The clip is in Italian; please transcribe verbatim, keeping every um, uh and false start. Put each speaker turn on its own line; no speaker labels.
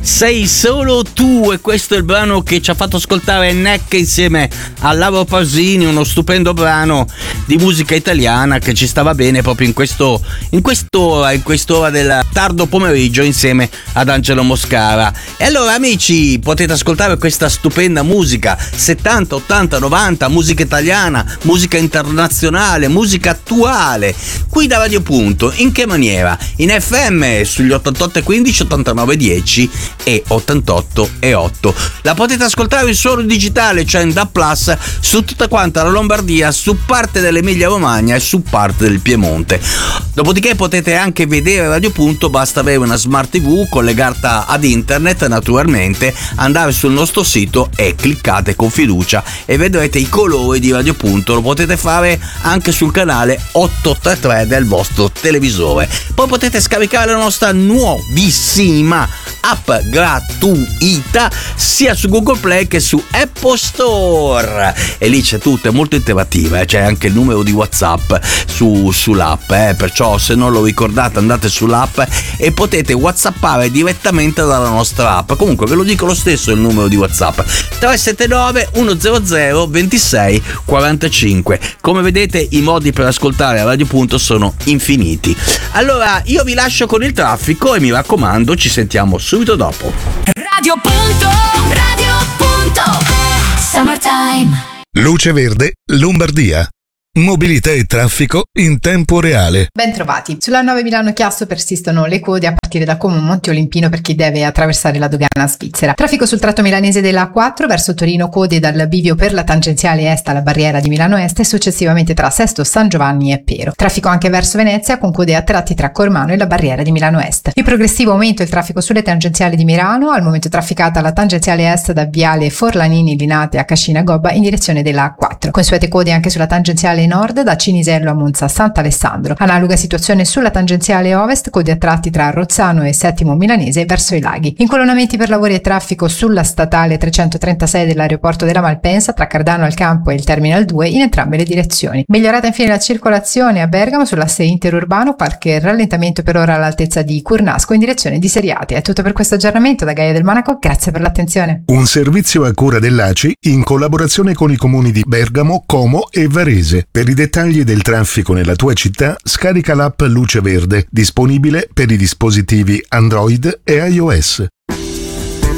Sei solo tu, e questo è il brano che ci ha fatto ascoltare Neck insieme a Lauro Pausini, uno stupendo brano di musica italiana che ci stava bene proprio in questo in quest'ora, in quest'ora del tardo pomeriggio insieme ad Angelo Moscara. E allora amici, potete ascoltare questa stupenda musica settanta, ottanta, novanta, musica italiana, musica internazionale, musica attuale, qui da Radio Punto. In che maniera? In F M sugli ottantotto e quindici, ottantanove e dieci e ottantotto e otto. La potete ascoltare in suono digitale, cioè in D A B plus, su tutta quanta la Lombardia, su parte dell'Emilia Romagna e su parte del Piemonte. Dopodiché potete anche vedere Radio Punto, basta avere una smart tivù collegata ad internet, naturalmente, andare sul nostro sito e cliccate con fiducia e vedrete i colori di Radio Punto. Lo potete fare anche sul canale ottocentotrentatré del vostro televisore. Poi potete scaricare la nostra nuovissima app gratuita sia su Google Play che su Apple Store, e lì c'è tutto, è molto interattiva, eh? C'è anche il numero di WhatsApp su, sull'app, eh? Perciò se non lo ricordate andate sull'app e potete whatsappare direttamente dalla nostra app. Comunque ve lo dico lo stesso il numero di WhatsApp: tre sette nove uno zero zero due sei quattro cinque. Come vedete i modi per ascoltare a Radio Punto sono infiniti. Allora io vi lascio con il traffico e mi raccomando ci sentiamo subito dopo.
Radio Punto, Radio Punto, Summertime.
Luce Verde, Lombardia. Mobilità e traffico in tempo reale.
Ben trovati. Sulla nove Milano-Chiasso persistono le code a partire da Como Monte Olimpino per chi deve attraversare la dogana svizzera. Traffico sul tratto milanese della A quattro verso Torino, code dal bivio per la tangenziale est alla barriera di Milano Est e successivamente tra Sesto, San Giovanni e Pero. Traffico anche verso Venezia con code a tratti tra Cormano e la barriera di Milano Est. Di progressivo aumento il traffico sulle tangenziali di Milano, al momento trafficata la tangenziale est da viale Forlanini Linate a Cascina Gobba in direzione della A quattro. Consuete code anche sulla tangenziale nord da Cinisello a Monza Sant'Alessandro. Analoga situazione sulla tangenziale ovest, code a tratti tra Rozzano e Settimo Milanese verso i laghi. Incolonnamenti per lavori e traffico sulla statale trecentotrentasei dell'aeroporto della Malpensa tra Cardano al Campo e il Terminal due in entrambe le direzioni. Migliorata infine la circolazione a Bergamo sull'asse interurbano, qualche rallentamento per ora all'altezza di Curnasco in direzione di Seriate. È tutto per questo aggiornamento da Gaia del Monaco, grazie per l'attenzione.
Un servizio a cura dell'A C I in collaborazione con i comuni di Bergamo, Como e Varese. Per i dettagli del traffico nella tua città, scarica l'app Luce Verde, disponibile per i dispositivi Android e iOS.